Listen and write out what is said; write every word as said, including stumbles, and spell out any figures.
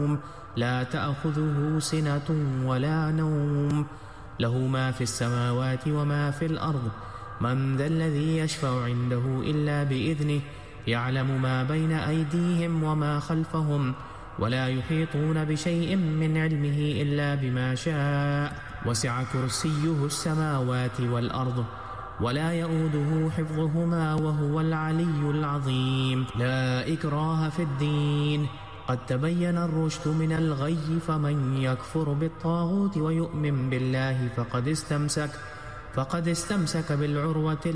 لا تأخذه سنة ولا نوم له ما في السماوات وما في الأرض من ذا الذي يشفع عنده إلا بإذنه يعلم ما بين أيديهم وما خلفهم ولا يحيطون بشيء من علمه إلا بما شاء وسع كرسيه السماوات والأرض ولا يؤوده حفظهما وهو العلي العظيم. لا إكراه في الدين قد تبين الرشد من الغي فمن يكفر بالطاغوت ويؤمن بالله فقد استمسك فقد استمسك بالعروة